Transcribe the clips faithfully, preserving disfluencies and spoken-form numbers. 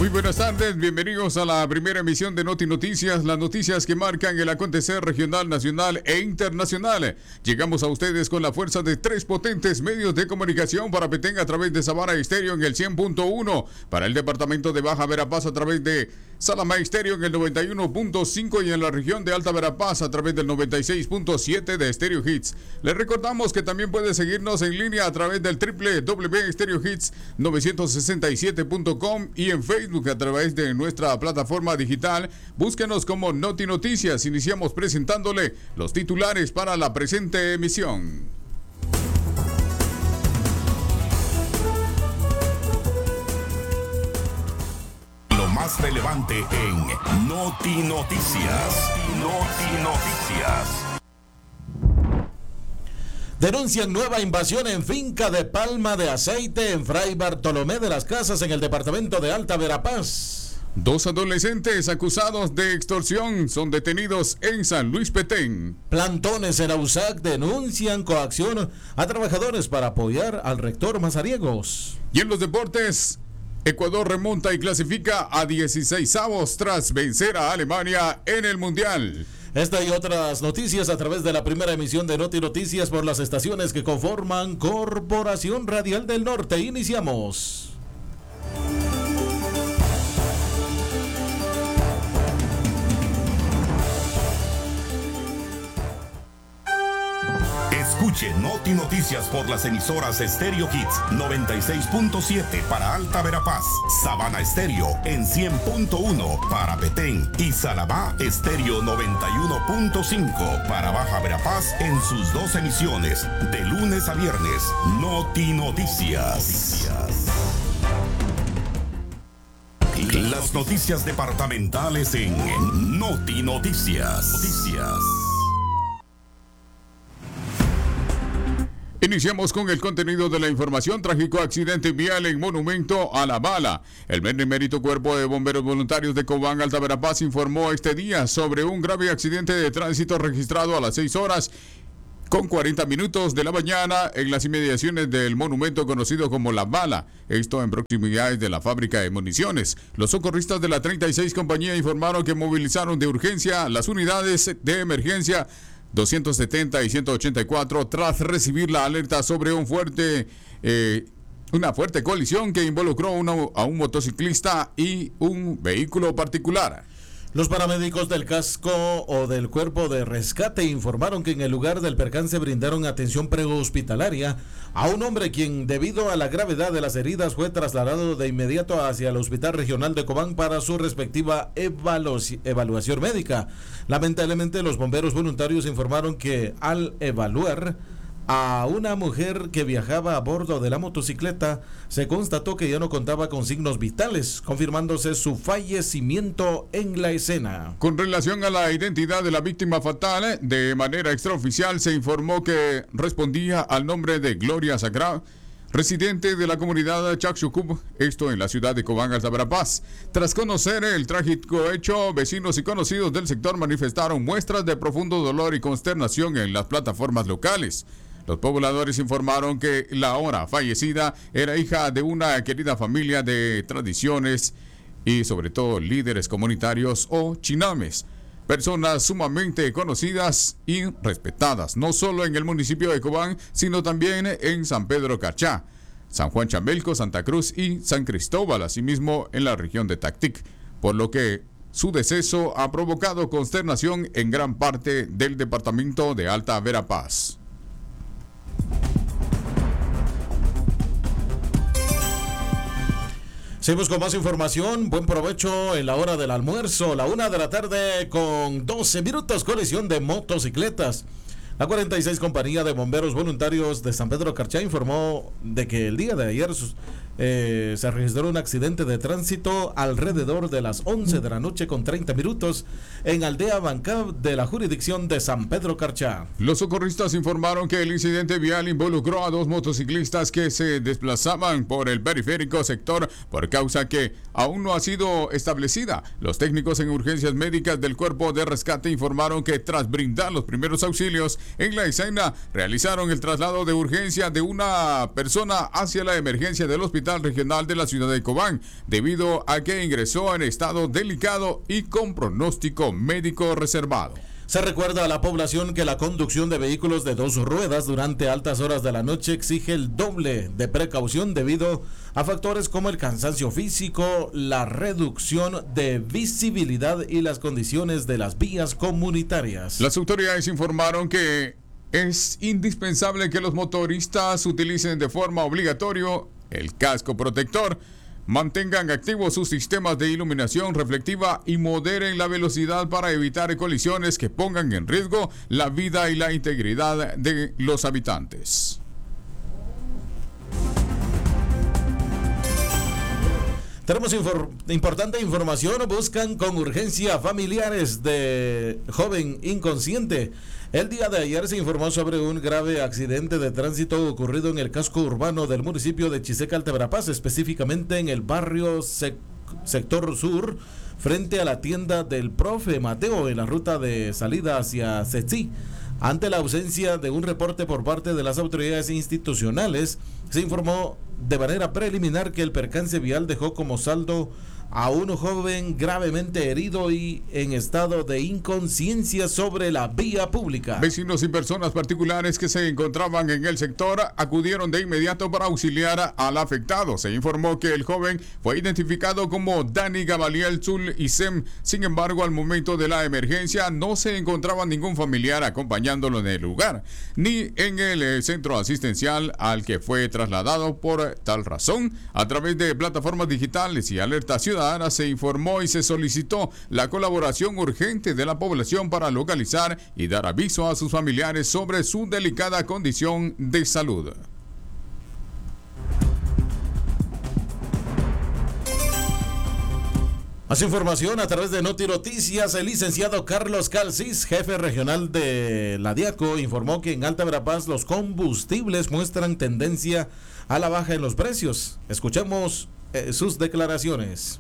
Muy buenas tardes, bienvenidos a la primera emisión de Noti Noticias, las noticias que marcan el acontecer regional, nacional e internacional. Llegamos a ustedes con la fuerza de tres potentes medios de comunicación para Petén a través de Sabana Estéreo en el cien punto uno, para el departamento de Baja Verapaz a través de Salamá Estéreo en el noventa y uno punto cinco y en la región de Alta Verapaz a través del noventa y seis punto siete de Stereo Hits. Les recordamos que también puede seguirnos en línea a través del doble u doble u doble u punto stereo hits novecientos sesenta y siete punto com y en Facebook a través de nuestra plataforma digital. Búsquenos como Noti Noticias. Iniciamos presentándole los titulares para la presente emisión. Lo más relevante en Noti Noticias. Noti Noticias. Denuncian nueva invasión en finca de Palma de Aceite en Fray Bartolomé de las Casas en el departamento de Alta Verapaz. Dos adolescentes acusados de extorsión son detenidos en San Luis Petén. Plantones en AUSAC denuncian coacción a trabajadores para apoyar al rector Mazariegos. Y en los deportes, Ecuador remonta y clasifica a dieciseisavos tras vencer a Alemania en el Mundial. Esta y otras noticias a través de la primera emisión de Noti Noticias por las estaciones que conforman Corporación Radial del Norte. Iniciamos. Escuche Noti Noticias por las emisoras Stereo Hits noventa y seis punto siete para Alta Verapaz, Sabana Estéreo en cien punto uno para Petén y Salamá Estéreo noventa y uno punto cinco para Baja Verapaz en sus dos emisiones de lunes a viernes. Noti Noticias. Las noticias departamentales en Noti Noticias. Noticias. Iniciamos con el contenido de la información. Trágico accidente vial en Monumento a la Bala. El benemérito Cuerpo de Bomberos Voluntarios de Cobán, Alta Verapaz, informó este día sobre un grave accidente de tránsito registrado a las seis horas con cuarenta minutos de la mañana en las inmediaciones del monumento conocido como La Bala, esto en proximidades de la fábrica de municiones. Los socorristas de la treinta y seis compañía informaron que movilizaron de urgencia las unidades de emergencia doscientos setenta y ciento ochenta y cuatro tras recibir la alerta sobre un fuerte, eh, una fuerte colisión que involucró una, a un motociclista y un vehículo particular. Los paramédicos del casco o del cuerpo de rescate informaron que en el lugar del percance brindaron atención prehospitalaria a un hombre quien, debido a la gravedad de las heridas, fue trasladado de inmediato hacia el Hospital Regional de Cobán para su respectiva evalu- evaluación médica. Lamentablemente, los bomberos voluntarios informaron que al evaluar a una mujer que viajaba a bordo de la motocicleta, se constató que ya no contaba con signos vitales, confirmándose su fallecimiento en la escena. Con relación a la identidad de la víctima fatal, de manera extraoficial se informó que respondía al nombre de Gloria Sacra, residente de la comunidad Chaxucub, esto en la ciudad de Cobán, Alta Verapaz. Tras conocer el trágico hecho, vecinos y conocidos del sector manifestaron muestras de profundo dolor y consternación en las plataformas locales. Los pobladores informaron que la ahora fallecida era hija de una querida familia de tradiciones y sobre todo líderes comunitarios o chinames, personas sumamente conocidas y respetadas, no solo en el municipio de Cobán, sino también en San Pedro Carchá, San Juan Chambelco, Santa Cruz y San Cristóbal, asimismo en la región de Tactic, por lo que su deceso ha provocado consternación en gran parte del departamento de Alta Verapaz. Seguimos con más información. Buen provecho en la hora del almuerzo. La una de la tarde con doce minutos. Colisión de motocicletas. La cuarenta y seis Compañía de Bomberos Voluntarios de San Pedro Carchá informó de que el día de ayer eh, se registró un accidente de tránsito alrededor de las once de la noche con treinta minutos en Aldea Bancab de la jurisdicción de San Pedro Carchá. Los socorristas informaron que el incidente vial involucró a dos motociclistas que se desplazaban por el periférico sector por causa que aún no ha sido establecida. Los técnicos en urgencias médicas del Cuerpo de Rescate informaron que tras brindar los primeros auxilios en la escena, realizaron el traslado de urgencia de una persona hacia la emergencia del Hospital Hospital Regional de la ciudad de Cobán, debido a que ingresó en estado delicado y con pronóstico médico reservado. Se recuerda a la población que la conducción de vehículos de dos ruedas durante altas horas de la noche exige el doble de precaución debido a factores como el cansancio físico, la reducción de visibilidad y las condiciones de las vías comunitarias. Las autoridades informaron que es indispensable que los motoristas utilicen de forma obligatoria el casco protector, mantengan activos sus sistemas de iluminación reflectiva y moderen la velocidad para evitar colisiones que pongan en riesgo la vida y la integridad de los habitantes. Tenemos infor- importante información. Buscan con urgencia familiares de joven inconsciente. El día de ayer se informó sobre un grave accidente de tránsito ocurrido en el casco urbano del municipio de Chiseca, Alta Verapaz, específicamente en el barrio sec- sector sur, frente a la tienda del profe Mateo en la ruta de salida hacia Cetí. Ante la ausencia de un reporte por parte de las autoridades institucionales, se informó de manera preliminar que el percance vial dejó como saldo a un joven gravemente herido y en estado de inconsciencia sobre la vía pública. Vecinos y personas particulares que se encontraban en el sector acudieron de inmediato para auxiliar al afectado. Se informó que el joven fue identificado como Dani Gamaliel Zul Isem. Sin embargo, al momento de la emergencia no se encontraba ningún familiar acompañándolo en el lugar, ni en el centro asistencial al que fue trasladado. Por tal razón, a través de plataformas digitales y alertas ciudadanas, se informó y se solicitó la colaboración urgente de la población para localizar y dar aviso a sus familiares sobre su delicada condición de salud. Más información a través de Noti Noticias. El licenciado Carlos Calcis, jefe regional de la DIACO, informó que en Alta Verapaz los combustibles muestran tendencia a la baja en los precios. Escuchemos eh, sus declaraciones.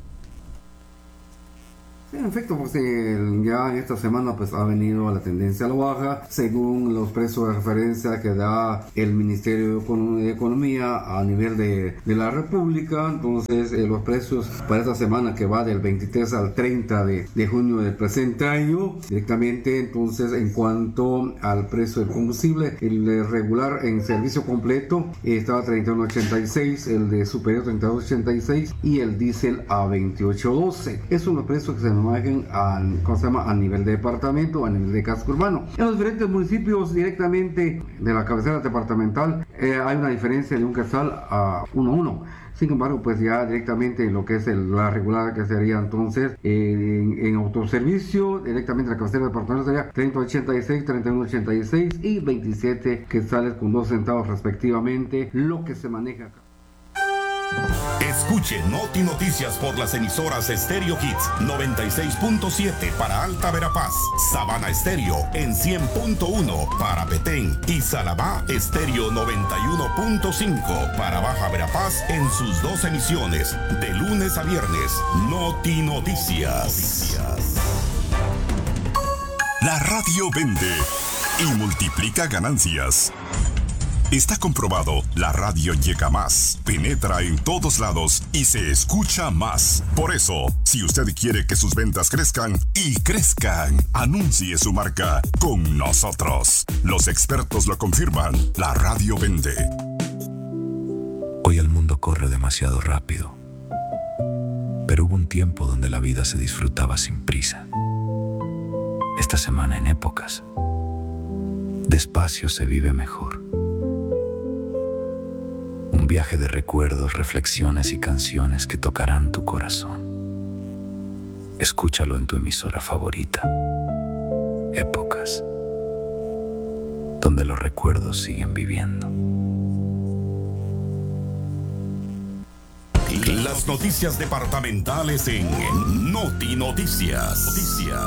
Sí, en efecto, pues eh, ya en esta semana pues ha venido a la tendencia a la baja según los precios de referencia que da el Ministerio de Economía a nivel de, de la República. Entonces eh, los precios para esta semana, que va del veintitrés al treinta de, de junio del presente año, directamente entonces en cuanto al precio del combustible, el regular en servicio completo eh, estaba a treinta y uno ochenta y seis, el de superior treinta y dos ochenta y seis y el diésel a veintiocho doce. Esos son los precios que se imagen a, ¿cómo se llama? A nivel de departamento, a nivel de casco urbano. En los diferentes municipios directamente de la cabecera departamental eh, hay una diferencia de un quetzal a uno a uno. Sin embargo, pues ya directamente lo que es el, la regular, que sería entonces eh, en, en autoservicio, directamente la cabecera departamental sería treinta ochenta y seis, treinta y uno ochenta y seis y veintisiete quetzales con dos centavos respectivamente, lo que se maneja acá. Escuche Noti Noticias por las emisoras Estéreo Hits noventa y seis punto siete para Alta Verapaz, Sabana Estéreo en cien punto uno para Petén y Salabá Estéreo noventa y uno punto cinco para Baja Verapaz en sus dos emisiones de lunes a viernes. Noti Noticias. La radio vende y multiplica ganancias. Está comprobado, la radio llega más, penetra en todos lados y se escucha más. Por eso, si usted quiere que sus ventas crezcan y crezcan, anuncie su marca con nosotros. Los expertos lo confirman, la radio vende. Hoy el mundo corre demasiado rápido, pero hubo un tiempo donde la vida se disfrutaba sin prisa. Esta semana en Épocas, despacio se vive mejor. Un viaje de recuerdos, reflexiones y canciones que tocarán tu corazón. Escúchalo en tu emisora favorita. Épocas, donde los recuerdos siguen viviendo. Las noticias departamentales en Noti Noticias. Noticias.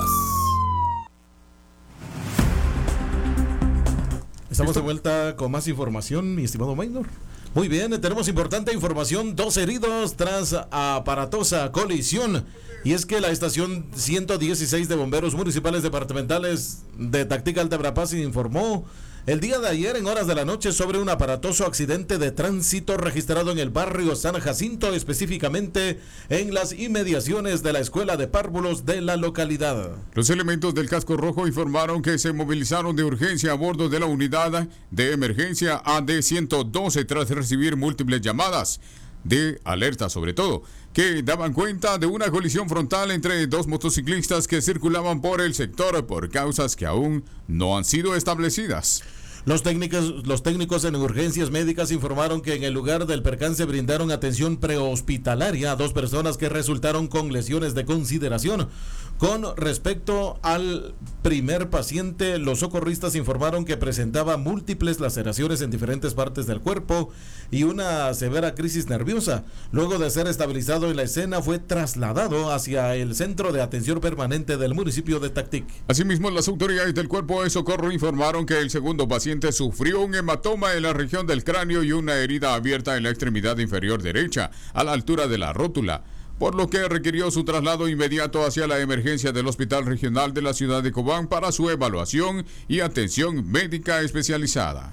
Estamos de vuelta con más información, mi estimado Maynor. Muy bien, tenemos importante información, dos heridos tras aparatosa colisión. Y es que la estación ciento dieciséis de bomberos municipales departamentales de Tactica Alta Verapaz informó el día de ayer en horas de la noche sobre un aparatoso accidente de tránsito registrado en el barrio San Jacinto, específicamente en las inmediaciones de la escuela de párvulos de la localidad. Los elementos del casco rojo informaron que se movilizaron de urgencia a bordo de la unidad de emergencia A D ciento doce tras recibir múltiples llamadas de alerta, sobre todo, que daban cuenta de una colisión frontal entre dos motociclistas que circulaban por el sector por causas que aún no han sido establecidas. Los técnicos, los técnicos en urgencias médicas informaron que en el lugar del percance brindaron atención prehospitalaria a dos personas que resultaron con lesiones de consideración. Con respecto al primer paciente, los socorristas informaron que presentaba múltiples laceraciones en diferentes partes del cuerpo y una severa crisis nerviosa. Luego de ser estabilizado en la escena, fue trasladado hacia el centro de atención permanente del municipio de Tactic. Asimismo, las autoridades del Cuerpo de Socorro informaron que el segundo paciente sufrió un hematoma en la región del cráneo y una herida abierta en la extremidad inferior derecha, a la altura de la rótula, por lo que requirió su traslado inmediato hacia la emergencia del Hospital Regional de la ciudad de Cobán para su evaluación y atención médica especializada.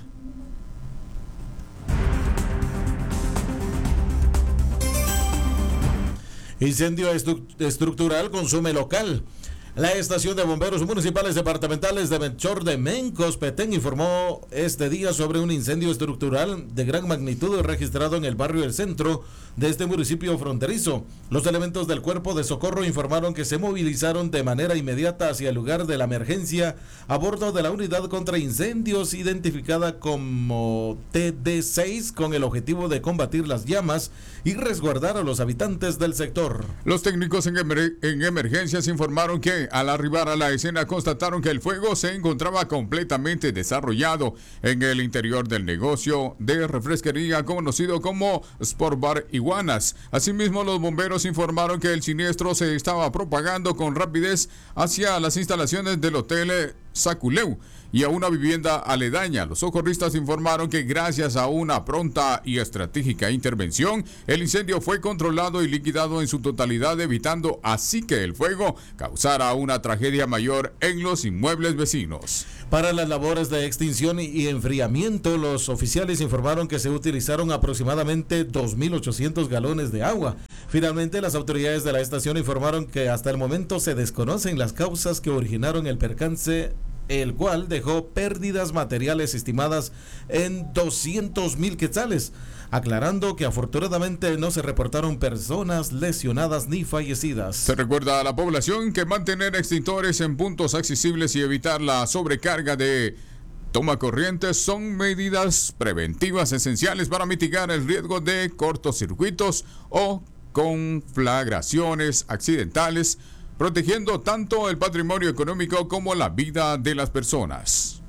Incendio estru- estructural consume local. La estación de bomberos municipales departamentales de Melchor de Mencos, Petén, informó este día sobre un incendio estructural de gran magnitud registrado en el barrio del centro de este municipio fronterizo. Los elementos del Cuerpo de Socorro informaron que se movilizaron de manera inmediata hacia el lugar de la emergencia a bordo de la unidad contra incendios identificada como T D seis con el objetivo de combatir las llamas y resguardar a los habitantes del sector. Los técnicos en, emer- en emergencias informaron que al arribar a la escena constataron que el fuego se encontraba completamente desarrollado en el interior del negocio de refresquería conocido como Sport Bar Iguanas. Asimismo, los bomberos informaron que el siniestro se estaba propagando con rapidez hacia las instalaciones del hotel Saculeu y a una vivienda aledaña. Los socorristas informaron que gracias a una pronta y estratégica intervención, el incendio fue controlado y liquidado en su totalidad, evitando así que el fuego causara una tragedia mayor en los inmuebles vecinos. Para las labores de extinción y enfriamiento, los oficiales informaron que se utilizaron aproximadamente dos mil ochocientos galones de agua. Finalmente, las autoridades de la estación informaron que hasta el momento se desconocen las causas que originaron el percance, el cual dejó pérdidas materiales estimadas en doscientos mil quetzales, aclarando que afortunadamente no se reportaron personas lesionadas ni fallecidas. Se recuerda a la población que mantener extintores en puntos accesibles y evitar la sobrecarga de tomacorrientes son medidas preventivas esenciales para mitigar el riesgo de cortocircuitos o conflagraciones accidentales, protegiendo tanto el patrimonio económico como la vida de las personas.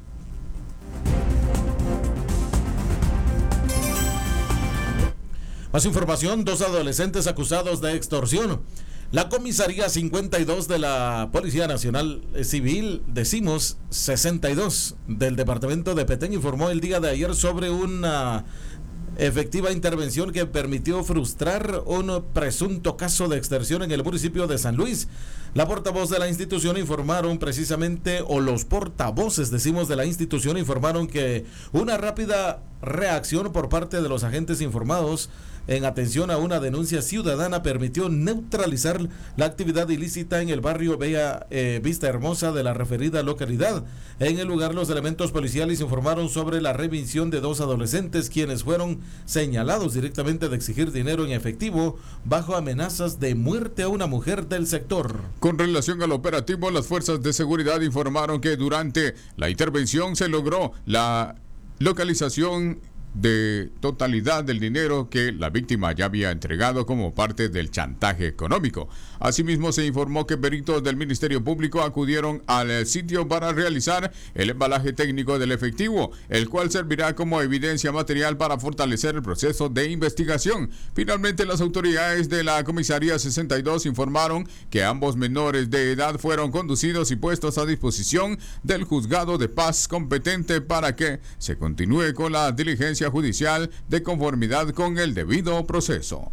Más información, dos adolescentes acusados de extorsión. La comisaría cincuenta y dos de la Policía Nacional Civil, decimos sesenta y dos, del departamento de Petén, informó el día de ayer sobre una efectiva intervención que permitió frustrar un presunto caso de extorsión en el municipio de San Luis. La portavoz de la institución informaron precisamente, o los portavoces, decimos, de la institución informaron que una rápida reacción por parte de los agentes informados en atención a una denuncia ciudadana permitió neutralizar la actividad ilícita en el barrio Bella eh, Vista Hermosa de la referida localidad. En el lugar, los elementos policiales informaron sobre la remisión de dos adolescentes quienes fueron señalados directamente de exigir dinero en efectivo bajo amenazas de muerte a una mujer del sector. Con relación al operativo, las fuerzas de seguridad informaron que durante la intervención se logró la localización de totalidad del dinero que la víctima ya había entregado como parte del chantaje económico. Asimismo, se informó que peritos del Ministerio Público acudieron al sitio para realizar el embalaje técnico del efectivo, el cual servirá como evidencia material para fortalecer el proceso de investigación. Finalmente, las autoridades de la Comisaría sesenta y dos informaron que ambos menores de edad fueron conducidos y puestos a disposición del juzgado de paz competente para que se continúe con la diligencia judicial de conformidad con el debido proceso.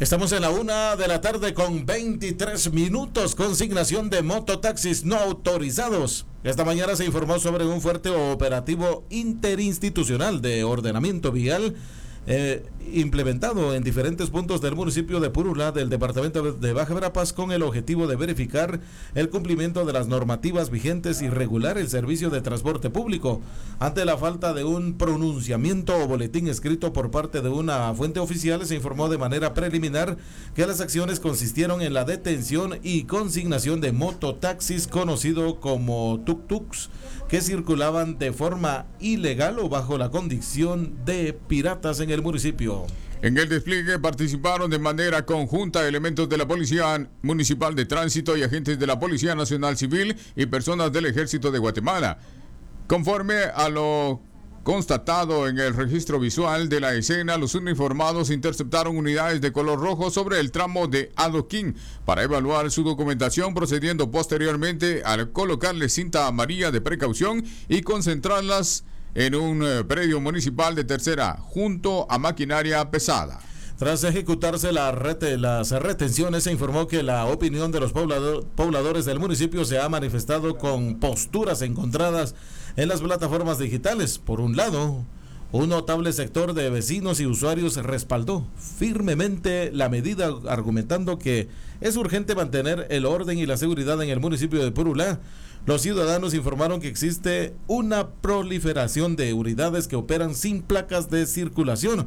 Estamos en la una de la tarde con veintitrés minutos. Consignación de mototaxis no autorizados. Esta mañana se informó sobre un fuerte operativo interinstitucional de ordenamiento vial Eh, implementado en diferentes puntos del municipio de Purulá del departamento de Baja Verapaz con el objetivo de verificar el cumplimiento de las normativas vigentes y regular el servicio de transporte público. Ante la falta de un pronunciamiento o boletín escrito por parte de una fuente oficial, se informó de manera preliminar que las acciones consistieron en la detención y consignación de mototaxis conocido como tuk-tuks que circulaban de forma ilegal o bajo la condición de piratas en el municipio. En el despliegue participaron de manera conjunta elementos de la Policía Municipal de Tránsito y agentes de la Policía Nacional Civil y personas del Ejército de Guatemala. Conforme a lo constatado en el registro visual de la escena, los uniformados interceptaron unidades de color rojo sobre el tramo de adoquín para evaluar su documentación, procediendo posteriormente a colocarle cinta amarilla de precaución y concentrarlas en un eh, predio municipal de Tercera, junto a maquinaria pesada. Tras ejecutarse la rete, las retenciones, se informó que la opinión de los poblador, pobladores del municipio se ha manifestado con posturas encontradas en las plataformas digitales. Por un lado, un notable sector de vecinos y usuarios respaldó firmemente la medida, argumentando que es urgente mantener el orden y la seguridad en el municipio de Purulá. Los ciudadanos informaron que existe una proliferación de unidades que operan sin placas de circulación,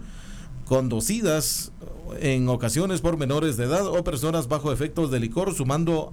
conducidas en ocasiones por menores de edad o personas bajo efectos de licor, sumando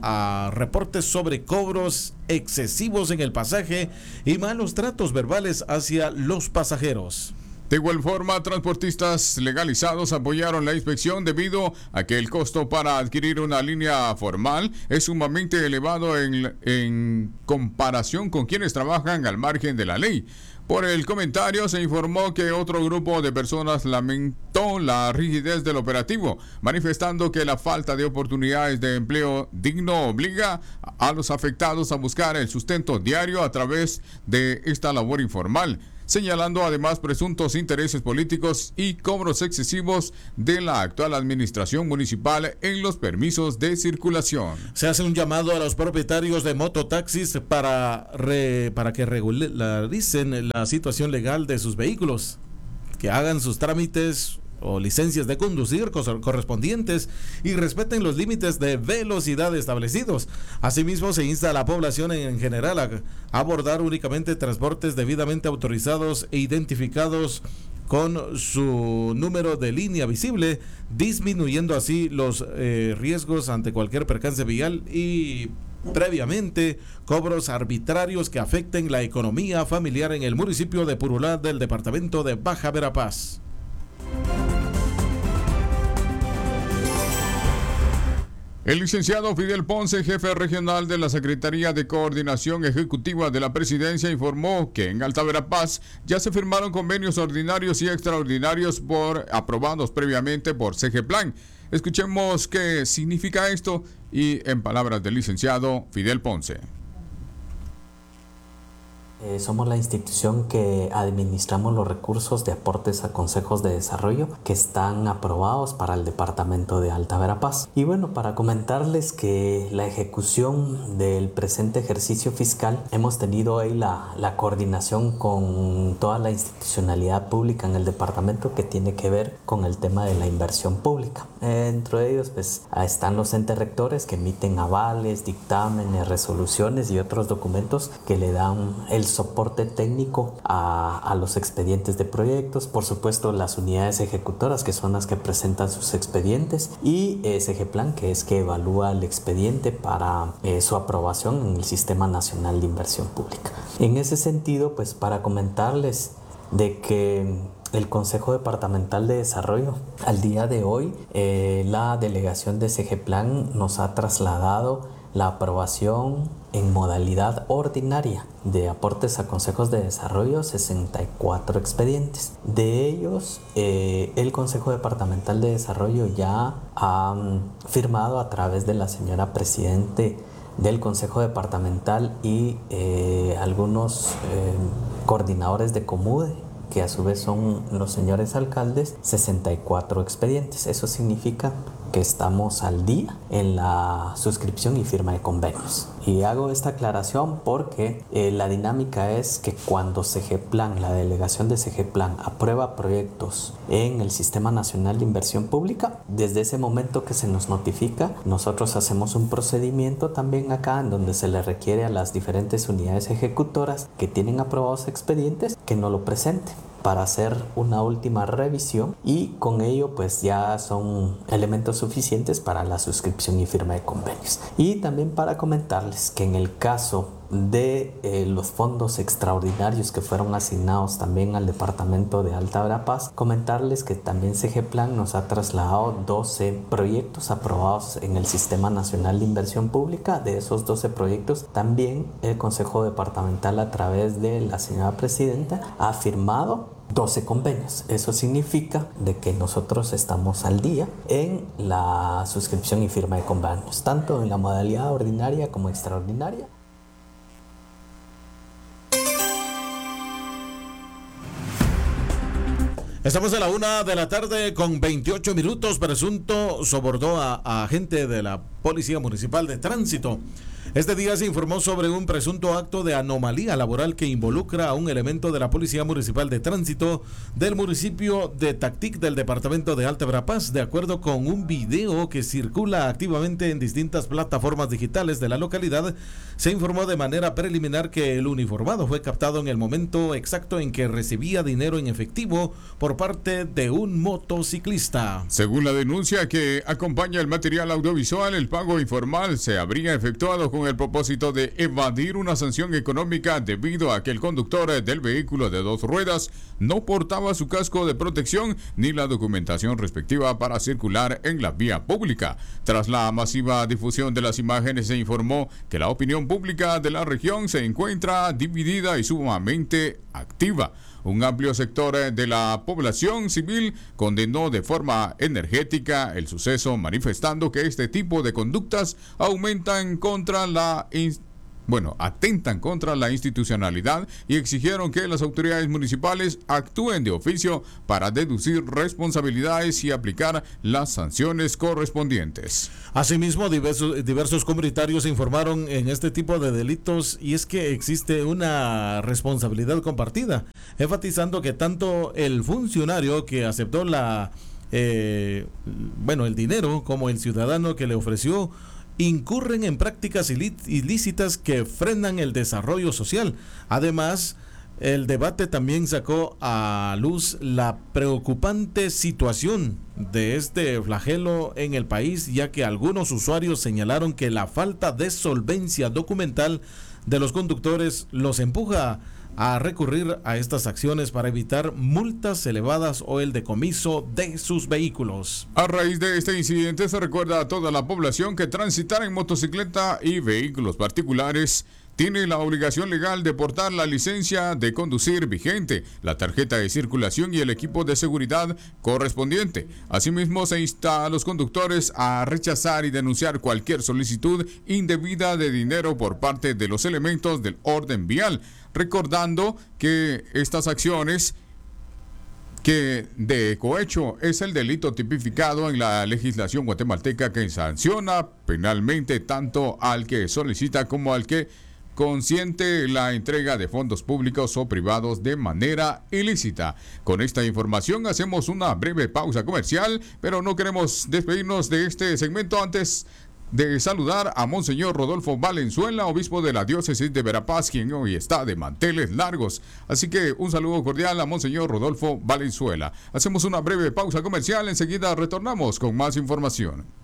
a reportes sobre cobros excesivos en el pasaje y malos tratos verbales hacia los pasajeros. De igual forma, transportistas legalizados apoyaron la inspección debido a que el costo para adquirir una línea formal es sumamente elevado en, en comparación con quienes trabajan al margen de la ley. Por el comentario se informó que otro grupo de personas lamentó la rigidez del operativo, manifestando que la falta de oportunidades de empleo digno obliga a los afectados a buscar el sustento diario a través de esta labor informal, señalando además presuntos intereses políticos y cobros excesivos de la actual administración municipal en los permisos de circulación. Se hace un llamado a los propietarios de mototaxis para, re, para que regularicen la situación legal de sus vehículos, que hagan sus trámites o licencias de conducir correspondientes y respeten los límites de velocidad establecidos. Asimismo, se insta a la población en general a abordar únicamente transportes debidamente autorizados e identificados con su número de línea visible, disminuyendo así los eh, riesgos ante cualquier percance vial y previamente cobros arbitrarios que afecten la economía familiar en el municipio de Purulá del departamento de Baja Verapaz. El licenciado Fidel Ponce, jefe regional de la Secretaría de Coordinación Ejecutiva de la Presidencia, informó que en Alta Verapaz ya se firmaron convenios ordinarios y extraordinarios por aprobados previamente por Segeplan. Escuchemos qué significa esto y en palabras del licenciado Fidel Ponce. Eh, somos la institución que administramos los recursos de aportes a consejos de desarrollo que están aprobados para el departamento de Alta Verapaz. Y bueno, para comentarles que la ejecución del presente ejercicio fiscal hemos tenido ahí la, la coordinación con toda la institucionalidad pública en el departamento que tiene que ver con el tema de la inversión pública. Eh, dentro de ellos pues están los entes rectores que emiten avales, dictámenes, resoluciones y otros documentos que le dan el soporte técnico a, a los expedientes de proyectos, por supuesto las unidades ejecutoras que son las que presentan sus expedientes y eh, Segeplan, que es que evalúa el expediente para eh, su aprobación en el Sistema Nacional de Inversión Pública. En ese sentido, pues para comentarles de que el Consejo Departamental de Desarrollo, al día de hoy, eh, la delegación de Segeplan nos ha trasladado la aprobación en modalidad ordinaria de aportes a consejos de desarrollo, sesenta y cuatro expedientes. De ellos, eh, el Consejo Departamental de Desarrollo ya ha um, firmado a través de la señora Presidente del Consejo Departamental y eh, algunos eh, coordinadores de Comude que a su vez son los señores alcaldes, sesenta y cuatro expedientes. Eso significa que estamos al día en la suscripción y firma de convenios. Y hago esta aclaración porque eh, la dinámica es que cuando Segeplan, la delegación de Segeplan, aprueba proyectos en el Sistema Nacional de Inversión Pública, desde ese momento que se nos notifica, nosotros hacemos un procedimiento también acá en donde se le requiere a las diferentes unidades ejecutoras que tienen aprobados expedientes que nos lo presenten para hacer una última revisión, y con ello pues ya son elementos suficientes para la suscripción y firma de convenios. Y también para comentarles que en el caso de eh, los fondos extraordinarios que fueron asignados también al departamento de Alta Verapaz, comentarles que también Segeplan nos ha trasladado doce proyectos aprobados en el Sistema Nacional de Inversión Pública. De esos doce proyectos, también el Consejo Departamental, a través de la señora Presidenta, ha firmado doce convenios. Eso significa de que nosotros estamos al día en la suscripción y firma de convenios, tanto en la modalidad ordinaria como extraordinaria. Estamos a la una de la tarde con veintiocho minutos. Presunto sobordó a, a agente de la Policía Municipal de Tránsito. Este día se informó sobre un presunto acto de anomalía laboral que involucra a un elemento de la Policía Municipal de Tránsito del municipio de Tactic del departamento de Alta Verapaz. De acuerdo con un video que circula activamente en distintas plataformas digitales de la localidad, se informó de manera preliminar que el uniformado fue captado en el momento exacto en que recibía dinero en efectivo por parte de un motociclista. Según la denuncia que acompaña el material audiovisual, el pago informal se habría efectuado con el propósito de evadir una sanción económica debido a que el conductor del vehículo de dos ruedas no portaba su casco de protección ni la documentación respectiva para circular en la vía pública. Tras la masiva difusión de las imágenes, se informó que la opinión pública de la región se encuentra dividida y sumamente activa. Un amplio sector de la población civil condenó de forma energética el suceso, manifestando que este tipo de conductas aumentan contra la Bueno, atentan contra la institucionalidad y exigieron que las autoridades municipales actúen de oficio para deducir responsabilidades y aplicar las sanciones correspondientes. Asimismo, diversos, diversos comunitarios informaron en este tipo de delitos, y es que existe una responsabilidad compartida, enfatizando que tanto el funcionario que aceptó la, eh, bueno, el dinero como el ciudadano que le ofreció incurren en prácticas ilícitas que frenan el desarrollo social. Además, el debate también sacó a luz la preocupante situación de este flagelo en el país, ya que algunos usuarios señalaron que la falta de solvencia documental de los conductores los empuja a recurrir a estas acciones para evitar multas elevadas o el decomiso de sus vehículos. A raíz de este incidente, se recuerda a toda la población que transitar en motocicleta y vehículos particulares tiene la obligación legal de portar la licencia de conducir vigente, la tarjeta de circulación y el equipo de seguridad correspondiente. Asimismo, se insta a los conductores a rechazar y denunciar cualquier solicitud indebida de dinero por parte de los elementos del orden vial, recordando que estas acciones que de cohecho es el delito tipificado en la legislación guatemalteca, que sanciona penalmente tanto al que solicita como al que consiente la entrega de fondos públicos o privados de manera ilícita. Con esta información hacemos una breve pausa comercial, pero no queremos despedirnos de este segmento antes de saludar a Monseñor Rodolfo Valenzuela, obispo de la diócesis de Verapaz, quien hoy está de manteles largos. Así que un saludo cordial a Monseñor Rodolfo Valenzuela. Hacemos una breve pausa comercial, enseguida retornamos con más información.